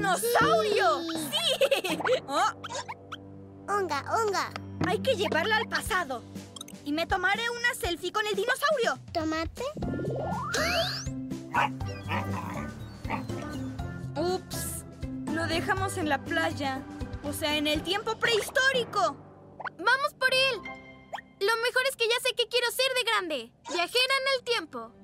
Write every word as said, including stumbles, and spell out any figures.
dinosaurio! ¡Sí! Oh, Unga, unga. hay que llevarla al pasado. Y me tomaré una selfie con el dinosaurio. ¿Tomate? Ups. Lo dejamos en la playa. O sea, en el tiempo prehistórico. ¡Vamos por él! Lo mejor es que ya sé qué quiero ser de grande. Viajera en el tiempo.